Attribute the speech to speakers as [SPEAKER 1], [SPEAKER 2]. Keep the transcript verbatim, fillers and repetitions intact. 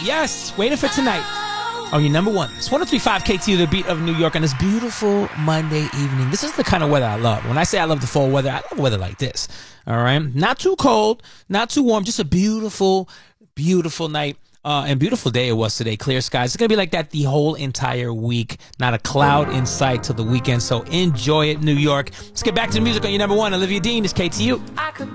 [SPEAKER 1] Yes, waiting for tonight. Oh, your number one. It's one oh three point five K T U, the beat of New York, on this beautiful Monday evening. This is the kind of weather I love. When I say I love the fall weather, I love weather like this. All right? Not too cold, not too warm, just a beautiful, beautiful night. Uh, and beautiful day it was today. Clear skies. It's going to be like that the whole entire week. Not a cloud in sight till the weekend. So enjoy it, New York. Let's get back to the music on your number one. Olivia Dean is K T U. I could